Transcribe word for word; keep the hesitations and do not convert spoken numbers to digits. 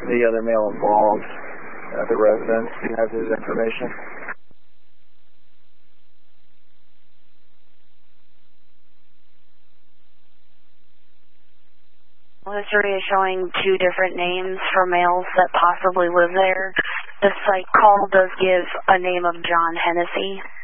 the other male involved at the residence. Do you have his information? History is showing two different names for males that possibly live there. The site call does give a name of John Hennessy.